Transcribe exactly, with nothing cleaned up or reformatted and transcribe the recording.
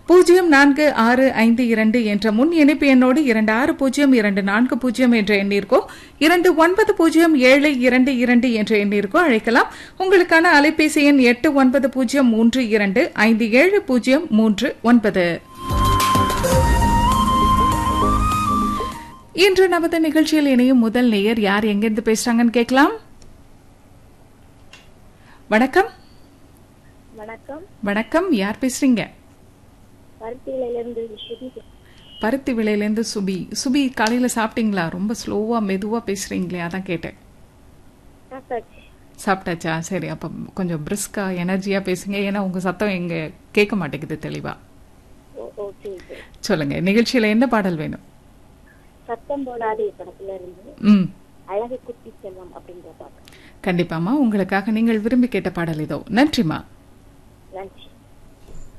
பூஜ்ஜியம் நான்கு ஆறு ஐந்து இரண்டு என்ற முன் இணைப்பு எண்ணோடு இரண்டு ஆறு பூஜ்ஜியம் இரண்டு நான்கு பூஜ்ஜியம் என்ற எண்ணிற்கோ இரண்டு ஒன்பது பூஜ்ஜியம் ஏழு இரண்டு இரண்டு என்ற எண்ணிற்கோ அழைக்கலாம். உங்களுக்கான அலைபேசி எண் எட்டு ஒன்பது பூஜ்ஜியம் மூன்று இரண்டு ஐந்து ஏழு பூஜ்ஜியம் மூன்று ஒன்பது. இன்று நமது நிகழ்ச்சியில் இணையும் முதல் நேயர் யார், எங்கிருந்து பேசுறாங்கன்னு கேட்கலாம். வணக்கம். வணக்கம். வணக்கம், யார் பேசுறீங்க? பருத்தி விலையிலேருந்து சுபி. சுபி, காலையில சாப்பிட்டீங்களா? ரொம்ப ஸ்லோவா மெதுவா பேசுறீங்களே, அதான் கேட்டேன். சாப்பிட்டாச்சா? சரி, அப்ப கொஞ்சம் பிரிஸ்கா எனர்ஜியா பேசுங்க, ஏன்னா உங்க சத்தம் எங்க கேட்க மாட்டேங்குது தெளிவா. சொல்லுங்க, நிகழ்ச்சியில என்ன பாடல் வேணும்? சத்தம் போடாதே படத்துல இருந்து ம் அழகு குட்டி செல்வம் அப்படிங்கிற பாட்டு. கண்டிப்பாமா, உங்களுக்காக நீங்கள் விரும்பி கேட்ட பாடல் இதோ. நன்றிமா. நன்றி.